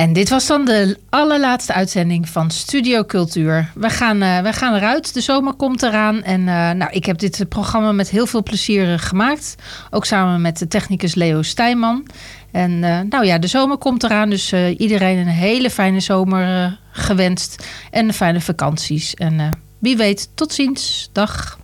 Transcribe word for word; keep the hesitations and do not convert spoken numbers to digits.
En dit was dan de allerlaatste uitzending van Studio Cultuur. We gaan, uh, we gaan eruit. De zomer komt eraan. En uh, nou, ik heb dit programma met heel veel plezier gemaakt. Ook samen met de technicus Leo Stijnman. En uh, nou ja, de zomer komt eraan. Dus uh, iedereen een hele fijne zomer uh, gewenst. En fijne vakanties. En uh, wie weet, tot ziens. Dag.